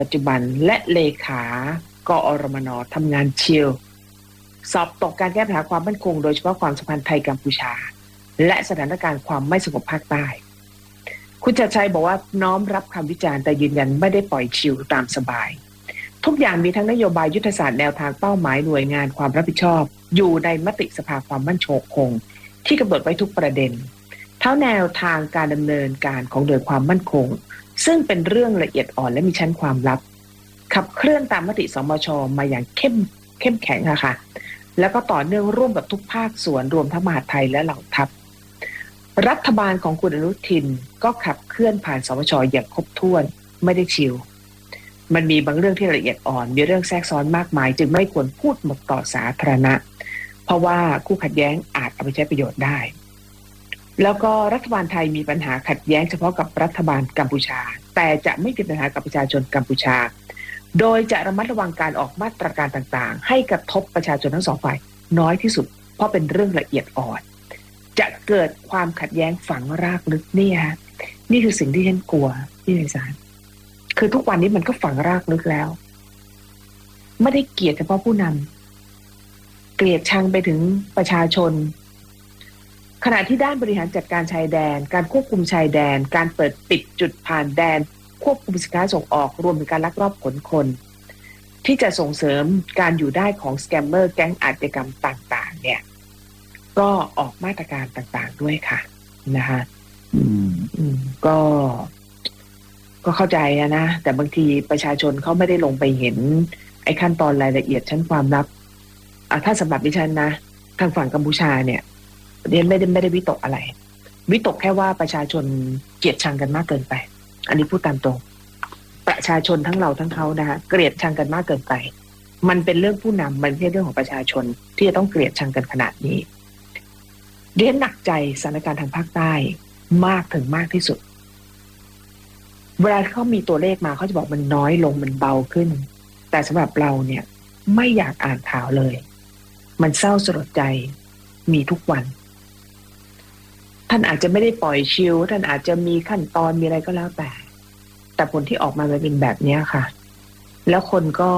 ปัจจุบันและเลขากอรมนทำงานชิลสอบตกการแก้ปัญหาความมั่นคงโดยเฉพาะความสัมพันธ์ไทยกัมพูชาและสถานการณ์ความไม่สงบภาคใต้คุณชัดชัยบอกว่าน้อมรับคำวิจารณ์แต่ยืนยันไม่ได้ปล่อยชิลตามสบายทุกอย่างมีทั้งนโยบายยุทธศาสตร์แนวทางเป้าหมายหน่วยงานความรับผิดชอบอยู่ในมติสภาความมั่นคงที่กำหนดไว้ทุกประเด็นเท่าแนวทางการดำเนินการของหน่วยความมั่นคงซึ่งเป็นเรื่องละเอียดอ่อนและมีชั้นความลับขับเคลื่อนตามมติสมช.มาอย่างเข้มแข็งค่ะแล้วก็ต่อเนื่องร่วมกับทุกภาคส่วนรวมทั้งมหาดไทยและเหล่าทัพรัฐบาลของคุณอนุทินก็ขับเคลื่อนผ่านสมช.อย่างครบถ้วนไม่ได้ชิลมันมีบางเรื่องที่ละเอียดอ่อนมีเรื่องแทรกซ้อนมากมายจึงไม่ควรพูดหมดต่อสาธารณะเพราะว่าคู่ขัดแย้งอาจเอาไปใช้ประโยชน์ได้แล้วก็รัฐบาลไทยมีปัญหาขัดแย้งเฉพาะกับรัฐบาลกัมพูชาแต่จะไม่มีปัญหากับประชาชนกัมพูชาโดยจะระมัดระวังการออกมาตรการต่างๆให้กระทบประชาชนทั้งสองฝ่ายน้อยที่สุดเพราะเป็นเรื่องละเอียดอ่อนจะเกิดความขัดแย้งฝังรากลึกนี่คือสิ่งที่ฉันกลัวพี่ไพศาลคือทุกวันนี้มันก็ฝังรากลึกแล้วไม่ได้เกลียดเฉพาะผู้นำเกลียดชังไปถึงประชาชนขณะที่ด้านบริหารจัดการชายแดนการควบคุมชายแดนการเปิดปิดจุดผ่านแดนควบคุมสินค้าส่งออกรวมถึงการลักลอบขนคนที่จะส่งเสริมการอยู่ได้ของสแกมเมอร์แก๊งอาชญากรรมต่างๆเนี่ยก็ออกมาตรการต่างๆด้วยค่ะนะคะก็เข้าใจนะแต่บางทีประชาชนเขาไม่ได้ลงไปเห็นไอ้ขั้นตอนรายละเอียดชั้นความลับถ้าสำหรับดิฉันนะทางฝั่งกัมพูชาเนี่ยเรียนไม่ได้วิตกอะไรวิตกแค่ว่าประชาชนเกลียดชังกันมากเกินไปอันนี้พูดตามตรงประชาชนทั้งเราทั้งเขานะคะเกลียดชังกันมากเกินไปมันเป็นเรื่องผู้นำมันไม่ใช่เรื่องของประชาชนที่จะต้องเกลียดชังกันขนาดนี้เรียนหนักใจสถานการณ์ทางภาคใต้มากถึงมากที่สุดเวลาเขามีตัวเลขมาเขาจะบอกมันน้อยลงมันเบาขึ้นแต่สำหรับเราเนี่ยไม่อยากอ่านข่าวเลยมันเศร้าสลดใจมีทุกวันท่านอาจจะไม่ได้ปล่อยชิลท่านอาจจะมีขั้นตอนมีอะไรก็แล้วแต่ผลที่ออกมาเป็นแบบนี้ค่ะแล้วคนก็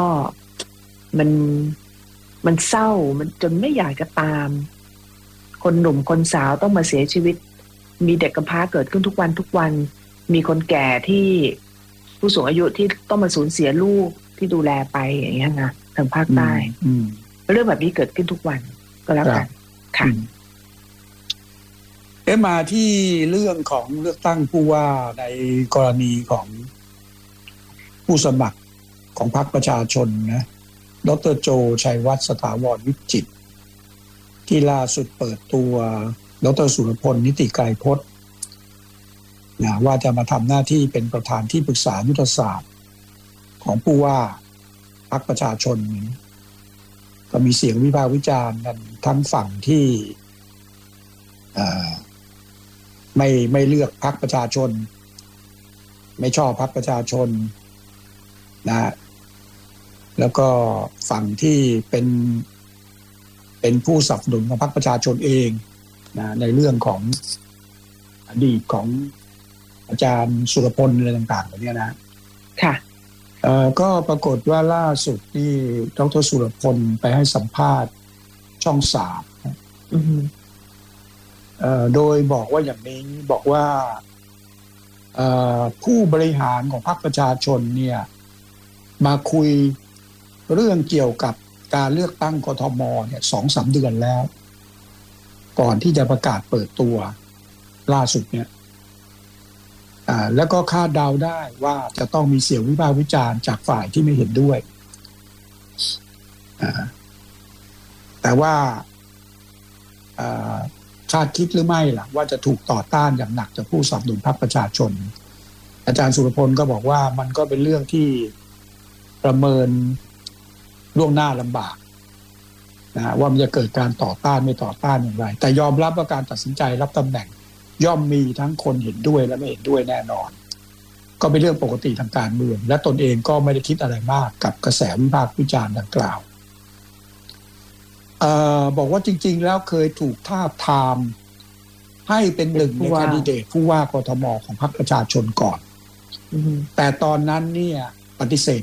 มันเศร้ามันจนไม่อยากจะตามคนหนุ่มคนสาวต้องมาเสียชีวิตมีเด็กกำพร้าเกิดขึ้นทุกวันมีคนแก่ที่ผู้สูงอายุที่ต้องมาสูญเสียลูกที่ดูแลไปอย่างเงี้ยนะทางภาคใต้เรื่องแบบนี้เกิดขึ้นทุกวันก็แล้วกันค่ะมาที่เรื่องของเลือกตั้งผู้ว่าในกรณีของผู้สมัครของพรรคประชาชนนะดร.โจชัยวัฒน์สถาวรวิจิตรที่ล่าสุดเปิดตัวดร.สุรพลนิติไกรพจน์นะว่าจะมาทำหน้าที่เป็นประธานที่ปรึกษายุทธศาสตร์ของผู้ว่าพรรคประชาชนก็มีเสียงวิพากษ์วิจารณ์กันทั้งฝั่งที่ไม่เลือกพรรคประชาชนไม่ชอบพรรคประชาชนนะแล้วก็ฝั่งที่เป็นผู้สนับสนุนของพรรคประชาชนเองนะในเรื่องของอดีตของอาจารย์สุรพลอะไรต่างๆแบบนี้นะค่ะก็ปรากฏว่าล่าสุดที่ดร.สุรพลไปให้สัมภาษณ์ช่อง3โดยบอกว่าอย่างนี้บอกว่าผู้บริหารของพรรคประชาชนเนี่ยมาคุยเรื่องเกี่ยวกับการเลือกตั้งกทมเนี่ย 2-3 เดือนแล้วก่อนที่จะประกาศเปิดตัวล่าสุดเนี่ยแล้วก็คาดเดาได้ว่าจะต้องมีเสียงวิพากษ์วิจารณ์จากฝ่ายที่ไม่เห็นด้วยแต่ว่าคาดคิดหรือไม่ล่ะว่าจะถูกต่อต้านอย่างหนักจากผู้สนับสนุนพรรคประชาชนอาจารย์สุรพลก็บอกว่ามันก็เป็นเรื่องที่ประเมินล่วงหน้าลำบากนะว่ามันจะเกิดการต่อต้านไม่ต่อต้านอย่างไรแต่ยอมรับว่าการตัดสินใจรับตำแหน่งย่อมมีทั้งคนเห็นด้วยและไม่เห็นด้วยแน่นอนก็เป็นเรื่องปกติทางการเมืองและตนเองก็ไม่ได้คิดอะไรมากกับกระแสวิพากษ์วิจารณ์ดังกล่าวบอกว่าจริงๆแล้วเคยถูกทาบทามให้เป็นหนึ่งในแคนดิเดตผู้ว่ากทมของพรรคประชาชนก่อนแต่ตอนนั้นเนี่ยปฏิเสธ